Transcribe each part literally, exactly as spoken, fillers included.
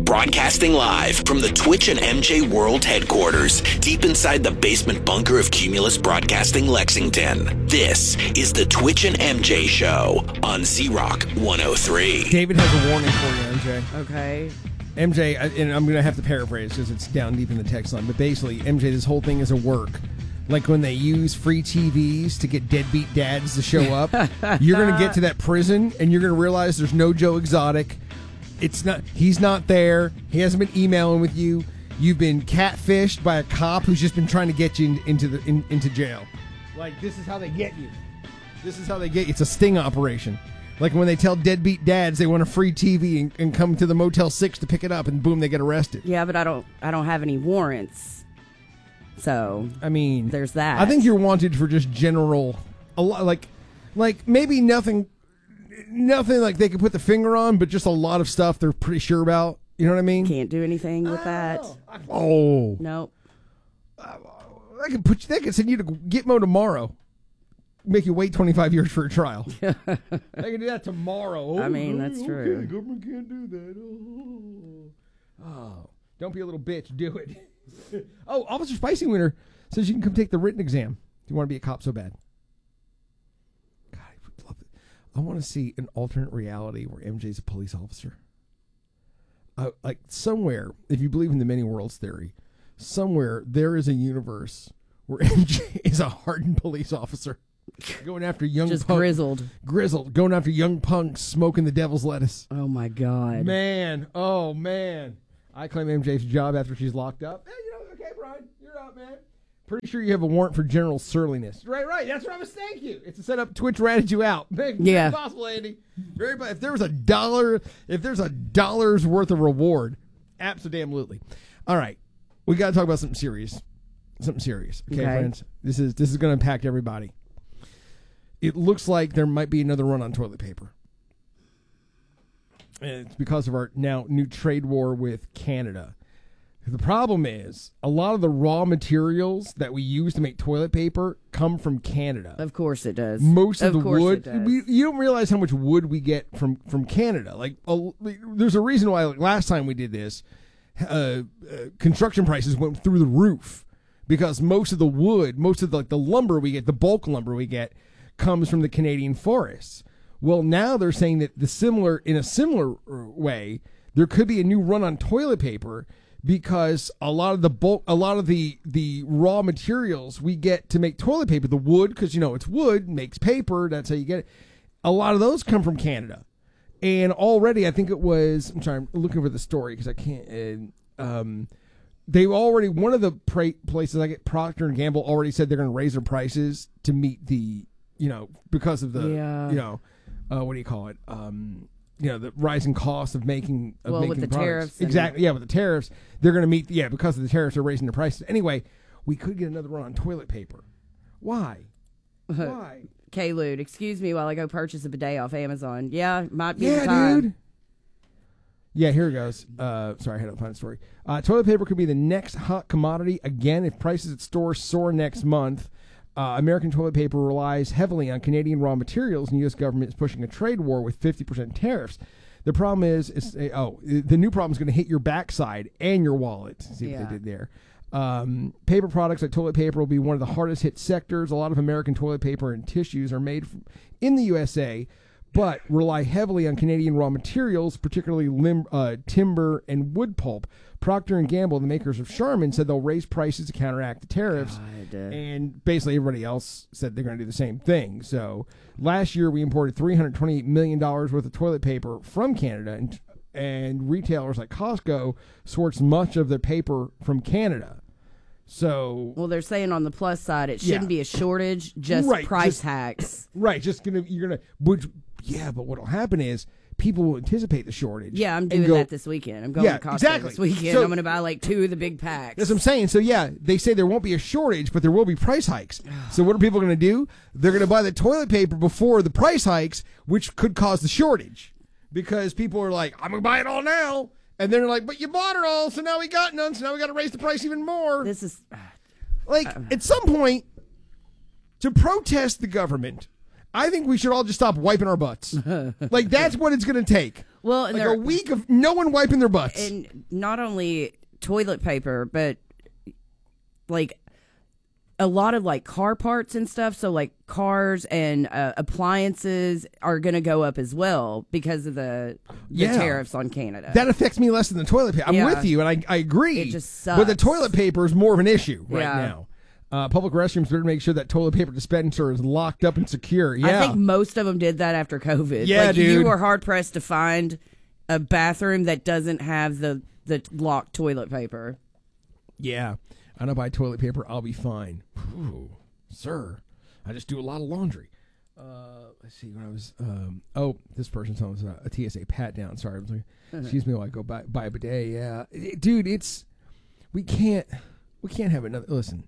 Broadcasting live from the Twitch and M J World headquarters, deep inside the basement bunker of Cumulus Broadcasting Lexington. This is the Twitch and M J Show on Z-Rock one oh three. David has a warning for you, M J. Okay. M J, and I'm going to have to paraphrase because it's down deep in the text line, but basically, M J, this whole thing is a work. Like when they use free T Vs to get deadbeat dads to show up, you're going to get to that prison and you're going to realize there's no Joe Exotic. It's not. He's not there. He hasn't been emailing with you. You've been catfished by a cop who's just been trying to get you in, into the in, into jail. Like, this is how they get you. This is how they get you. It's a sting operation. Like when they tell deadbeat dads they want a free T V and, and come to the Motel six to pick it up, and boom, they get arrested. Yeah, but I don't. I don't have any warrants. So I mean, there's that. I think you're wanted for just general, a lot like, like maybe nothing, nothing like they could put the finger on, but just a lot of stuff they're pretty sure about. You know what I mean? Can't do anything with that. Oh, nope. Uh, I could put you. They could send you to Gitmo tomorrow. Make you wait twenty-five years for a trial. They can do that tomorrow. Oh, I mean, that's okay, true. The government can't do that. Oh. oh, don't be a little bitch. Do it. Oh, Officer Spicy Winter says you can come take the written exam if you want to be a cop so bad. God, I would love it. I want to see an alternate reality where M J's a police officer. Uh, like somewhere, if you believe in the many worlds theory, somewhere there is a universe where M J is a hardened police officer going after young just punk, grizzled, grizzled, going after young punks smoking the devil's lettuce. Oh my God, man! Oh man! I claim M J's job after she's locked up. Hey, you know, okay, Brian, you're up, man. Pretty sure you have a warrant for general surliness. Right, right. That's what I was. Thank you. It's a setup. Twitch ratted you out. Very, yeah, very possible, Andy. Very. If there was a dollar, if there's a dollar's worth of reward, absolutely. All right, we got to talk about something serious. Something serious. Okay, okay, friends. This is this is going to impact everybody. It looks like there might be another run on toilet paper. And it's because of our now new trade war with Canada. The problem is a lot of the raw materials that we use to make toilet paper come from Canada. Of course it does. Most of, of the wood, we, does. you don't realize how much wood we get from, from Canada. Like, a, there's a reason why. Like, last time we did this, uh, uh, construction prices went through the roof because most of the wood, most of the, like the lumber we get, the bulk lumber we get, comes from the Canadian forests. Well, now they're saying that the similar, in a similar way, there could be a new run on toilet paper because a lot of the bulk, a lot of the, the raw materials we get to make toilet paper, the wood, because, you know, it's wood, makes paper, that's how you get it. A lot of those come from Canada. And already, I think it was, I'm sorry, I'm looking for the story because I can't, uh, um, they already, one of the pra- places I get, Procter and Gamble already said they're going to raise their prices to meet the, you know, because of the, yeah. you know, Uh, what do you call it? Um, you know, the rising cost of making of well, making with the products. tariffs. Exactly. Yeah, with the tariffs, they're going to meet. Yeah, because of the tariffs, they're raising the prices. Anyway, we could get another run on toilet paper. Why? Why? K-Lude, excuse me while I go purchase a bidet off Amazon. Yeah, might be yeah, the time. dude. Yeah, here it goes. Uh, sorry, I had to find the story. Uh, toilet paper could be the next hot commodity again if prices at stores soar next month. Uh, American toilet paper relies heavily on Canadian raw materials, and the U S government is pushing a trade war with fifty percent tariffs. The problem is, is uh, oh, the new problem is going to hit your backside and your wallet. See yeah. what they did there. Um, paper products like toilet paper will be one of the hardest hit sectors. A lot of American toilet paper and tissues are made from, in the U S A, but rely heavily on Canadian raw materials, particularly lim- uh, timber and wood pulp. Procter and Gamble, the makers of Charmin, said they'll raise prices to counteract the tariffs. God. And basically everybody else said they're going to do the same thing. So last year we imported three hundred twenty-eight million dollars worth of toilet paper from Canada, and, and retailers like Costco source much of their paper from Canada. So, well, they're saying on the plus side, it shouldn't yeah. be a shortage, just right, price just, hacks. Right, just gonna you're gonna, which, yeah, but what'll happen is people will anticipate the shortage. Yeah, I'm doing go, that this weekend. I'm going yeah, to Costco exactly. this weekend. So, I'm going to buy like two of the big packs. That's what I'm saying. So, yeah, they say there won't be a shortage, but there will be price hikes. So what are people going to do? They're going to buy the toilet paper before the price hikes, which could cause the shortage. Because people are like, I'm going to buy it all now. And then they're like, but you bought it all, so now we got none, so now we got to raise the price even more. This is... Like, uh, at some point, to protest the government, I think we should all just stop wiping our butts. Like, that's what it's going to take. Well, and like there- a week of no one wiping their butts. And not only toilet paper, but like a lot of like car parts and stuff. So like cars and uh, appliances are going to go up as well because of the, the Yeah. tariffs on Canada. That affects me less than the toilet paper. I'm Yeah. with you, and I, I agree. It just But the sucks. toilet paper is more of an issue right Yeah. now. Uh, public restrooms better make sure that toilet paper dispenser is locked up and secure. Yeah. I think most of them did that after COVID. Yeah, like, dude. You were hard pressed to find a bathroom that doesn't have the, the locked toilet paper. Yeah. I don't buy toilet paper. I'll be fine. Ooh, sir, I just do a lot of laundry. Uh, let's see. When I was, um, oh, this person's telling us a, a T S A pat down. Sorry, I was like, excuse me while I go buy, buy a bidet. Yeah, It- dude, it's we can't we can't have another. Listen,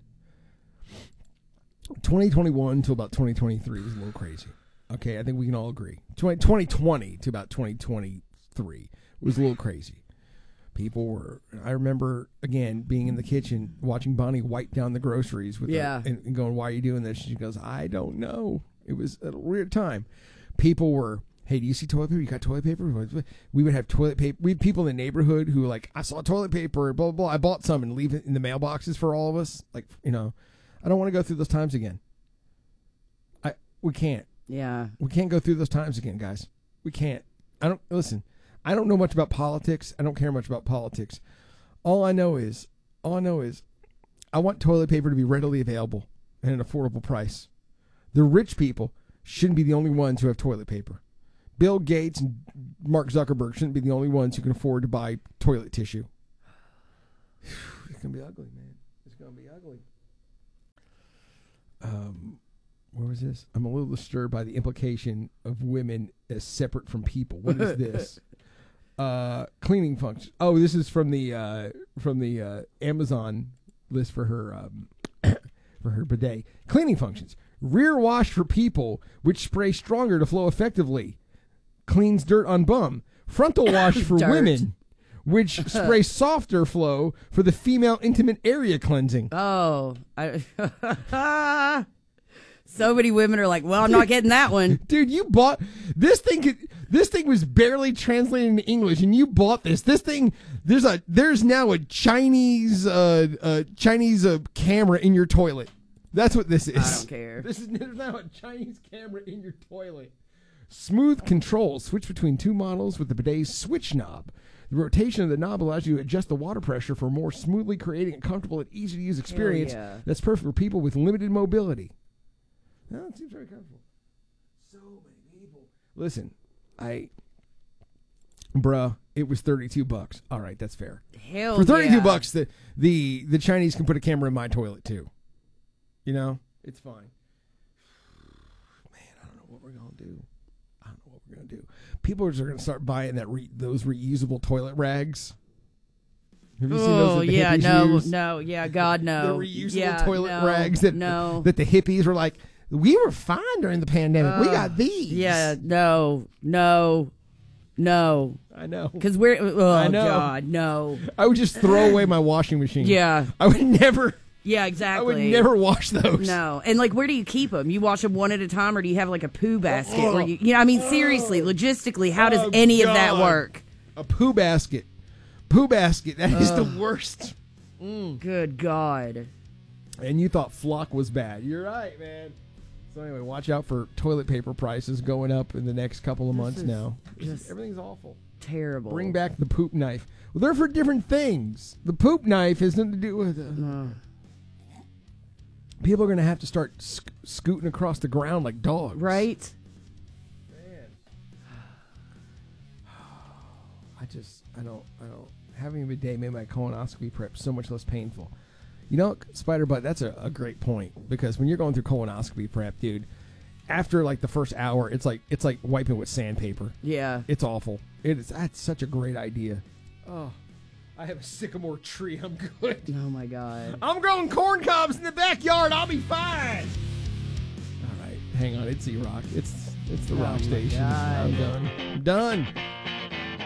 twenty twenty-one to about twenty twenty-three was a little crazy. Okay, I think we can all agree. twenty twenty to about twenty twenty-three was a little crazy. People were. I remember again being in the kitchen watching Bonnie wipe down the groceries with Yeah. her, and, and going, "Why are you doing this?" She goes, "I don't know." It was a weird time. People were, "Hey, do you see toilet paper? You got toilet paper?" We would have toilet paper. We had people in the neighborhood who were like, "I saw toilet paper." Blah blah blah. I bought some and leave it in the mailboxes for all of us. Like, you know, I don't want to go through those times again. I we can't. Yeah. We can't go through those times again, guys. We can't. I don't listen. I don't know much about politics. I don't care much about politics. All I know is, all I know is, I want toilet paper to be readily available at an affordable price. The rich people shouldn't be the only ones who have toilet paper. Bill Gates and Mark Zuckerberg shouldn't be the only ones who can afford to buy toilet tissue. It's gonna be ugly, man. It's gonna be ugly. Um. Where was this? I'm a little disturbed by the implication of women as separate from people. What is this? uh, cleaning function. Oh, this is from the uh, from the uh, Amazon list for her um, for her bidet. Cleaning functions: rear wash for people, which spray stronger to flow effectively, cleans dirt on bum. Frontal wash for Dirt. women, which spray softer flow for the female intimate area cleansing. Oh. I, so many women are like, well, I'm not getting that one. Dude, you bought this thing. could- This thing was barely translated into English, and you bought this. This thing, there's a there's now a Chinese uh, uh Chinese uh, camera in your toilet. That's what this is. I don't care. This is there's now a Chinese camera in your toilet. Smooth control. Switch between two models with the bidet's switch knob. The rotation of the knob allows you to adjust the water pressure for more smoothly creating a comfortable and easy to use experience yeah. that's perfect for people with limited mobility. No, it seems very comfortable. So many people. Listen, I, bruh, it was thirty-two bucks. All right, that's fair. Hell For thirty-two yeah. bucks, the, the the Chinese can put a camera in my toilet too. You know, it's fine. Man, I don't know what we're gonna do. I don't know what we're gonna do. People are gonna start buying that re, those reusable toilet rags. Have you seen those Oh that the yeah, hippies no, use? no, yeah, God no. The reusable yeah, toilet no, rags that no. that the hippies were like, we were fine during the pandemic. we got these. Yeah, no, no, no. I know. Because we're oh I know. God, no. I would just throw away my washing machine. Yeah, I would never. yeah, I exactly. would never wash those. No, and like, where do you keep them? You wash them one at a time, or do you have like a poo basket? Where you, you know, I mean, seriously, logistically, how does Oh, any of that God. work? A poo basket. Poo basket. That is the worst. Good God. And you thought Flock was bad. You're right, man. So anyway, watch out for toilet paper prices going up in the next couple of months is now. just- Everything's awful. Terrible. Bring back the poop knife. Well, they're for different things. The poop knife has nothing to do with it. Uh, People are going to have to start sc- scooting across the ground like dogs. right? Man. I just, I don't, I don't. Having a bidet made my colonoscopy prep so much less painful. You know, Spider Butt, that's a, a great point, because when you're going through colonoscopy prep, dude, after like the first hour, it's like it's like wiping with sandpaper. Yeah. It's awful. It is. That's such a great idea. Oh, I have a sycamore tree. I'm good. Oh my God. I'm growing corn cobs in the backyard. I'll be fine. All right, hang on. It's E-Rock. It's it's the Oh rock my station. God. I'm done. I'm done.